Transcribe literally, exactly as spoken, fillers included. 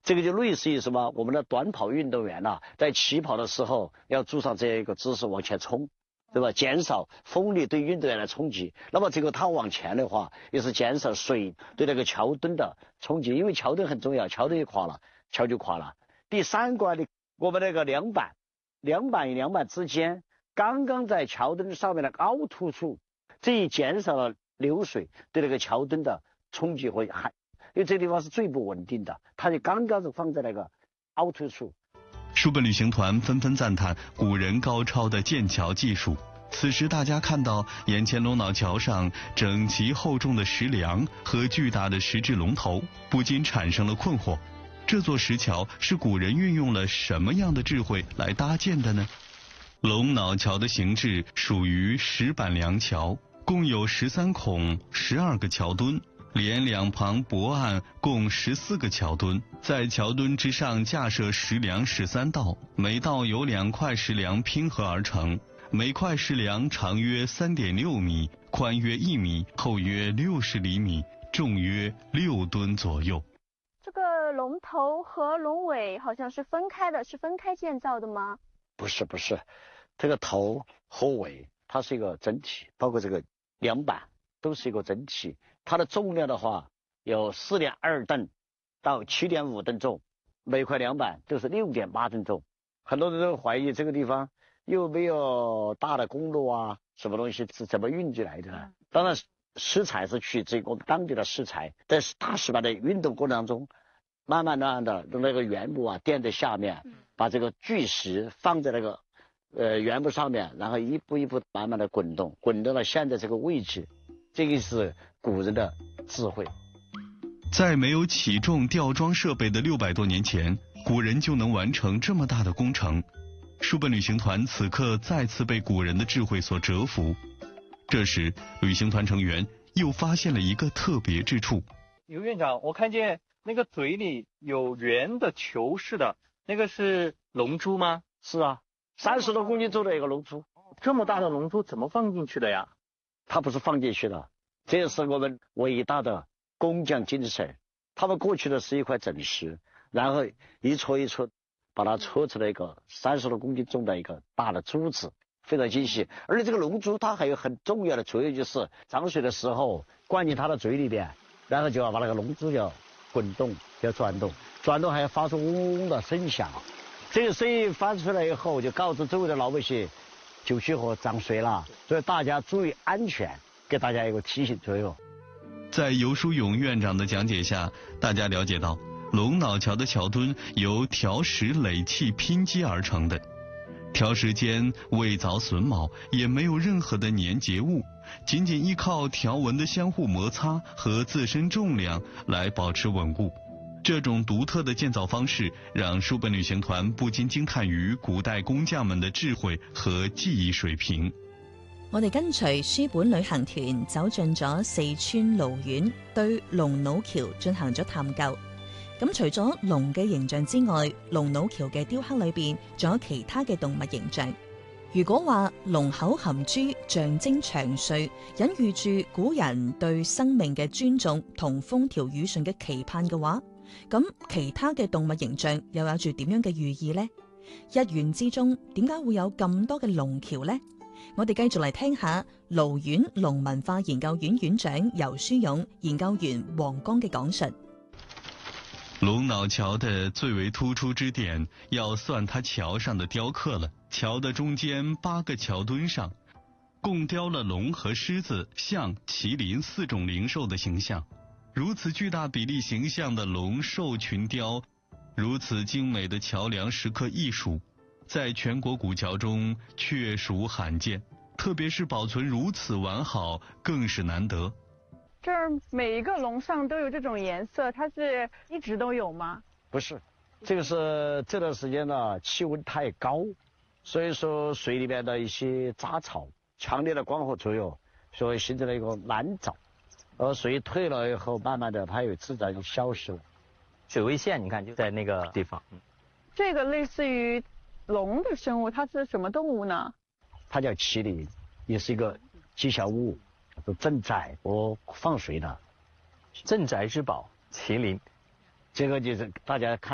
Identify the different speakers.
Speaker 1: 这个就类似于什么？我们的短跑运动员呐、啊，在起跑的时候要做上这样一个姿势往前冲，对吧？减少风力对运动员的冲击。那么这个他往前的话，也是减少水对那个桥墩的冲击，因为桥墩很重要，桥墩一垮了，桥就垮了。第三关的，我们那个梁板，梁板与梁板之间，刚刚在桥墩上面的凹凸处，这一减少了流水对那个桥墩的冲击和害。因为这个地方是最不稳定的，它就刚刚是放在那个凹凸处。
Speaker 2: 书本旅行团纷纷赞叹古人高超的建桥技术。此时大家看到眼前龙脑桥上整齐厚重的石梁和巨大的石质龙头，不禁产生了困惑：这座石桥是古人运用了什么样的智慧来搭建的呢？龙脑桥的形制属于石板梁桥，共有十三孔、十二个桥墩。连两旁驳岸共十四个桥墩，在桥墩之上架设石梁十三道，每道由两块石梁拼合而成，每块石梁长约三点六米，宽约一米，厚约六十厘米，重约六吨左右。
Speaker 3: 这个龙头和龙尾好像是分开的，是分开建造的吗？
Speaker 1: 不是不是，这个头和尾它是一个整体，包括这个梁板都是一个整体。它的重量的话有四点二吨到七点五吨重，每块梁板都是六点八吨重。很多人都怀疑这个地方又没有大的公路啊，什么东西是怎么运进来的呢？当然石材是取自我们当地的石材，在大石板的运动过程当中，慢慢慢的用那个原木啊垫在下面，把这个巨石放在那个呃原木上面，然后一步一步慢慢的滚动，滚到了现在这个位置。这个是古人的智慧。
Speaker 2: 在没有起重吊装设备的六百多年前，古人就能完成这么大的工程。书本旅行团此刻再次被古人的智慧所折服。这时，旅行团成员又发现了一个特别之处。
Speaker 4: 刘院长，我看见那个嘴里有圆的球似的，那个是龙珠吗？
Speaker 1: 是啊，三十多公斤重的一个龙珠。
Speaker 4: 这么大的龙珠怎么放进去的呀？
Speaker 1: 它不是放进去的，这是我们伟大的工匠精神。他们过去的是一块整石，然后一戳一戳把它戳出来一个三十多公斤重的一个大的珠子，非常精细。而且这个龙珠它还有很重要的作用，就是涨水的时候灌进它的嘴里边，然后就要把那个龙珠要滚动，要转动，转动还要发出嗡嗡的声响。这个声音发出来以后，就告知周围的老百姓九曲河涨水了，所以大家注意安全，给大家一个提醒作用。
Speaker 2: 在游书勇院长的讲解下，大家了解到龙脑桥的桥墩由条石垒砌拼接而成的，条石间未凿榫卯，也没有任何的粘结物，仅仅依靠条纹的相互摩擦和自身重量来保持稳固。这种独特的建造方式让书本旅行团不禁驚嘆於古代工匠們的智慧和技藝水平。
Speaker 5: 我哋跟隨書本旅行團走進咗四川瀘縣，對龍腦橋進行咗探究。咁除咗龍嘅形象之外，龍腦橋嘅雕刻裏邊仲有其他嘅動物形象。如果話龍口含珠象徵長歲，隱喻住古人對生命嘅尊重同風調雨順嘅期盼嘅話，咁其他嘅動物形象又有住點樣嘅寓意呢？一縣之中點解會有咁多嘅龍橋呢？我哋繼續嚟聽下瀘縣龍文化研究院院長游書勇、研究員黃剛嘅講述。
Speaker 2: 龍腦橋的最為突出之點，要算它橋上的雕刻了。橋的中間八個橋墩上，共雕了龍和獅子、象、麒麟四種靈獸的形象。如此巨大比例形象的龍獸群雕，如此精美的橋梁石刻藝術，在全國古橋中確屬罕見，特別是保存如此完好，更是難得。
Speaker 3: 这儿每一个龙上都有这种颜色，它是一直都有吗？
Speaker 1: 不是，这个是这段时间呢气温太高，所以说水里面的一些杂草，强烈的光合作用，所以形成了一个蓝藻。而水退了以后，慢慢的它有自然就消失了。
Speaker 4: 水位线你看就在那个地方。
Speaker 3: 这个类似于龙的生物，它是什么动物呢？
Speaker 1: 它叫麒麟，也是一个吉祥物，镇宅和放水的。
Speaker 4: 镇宅之宝麒麟，
Speaker 1: 这个就是大家看。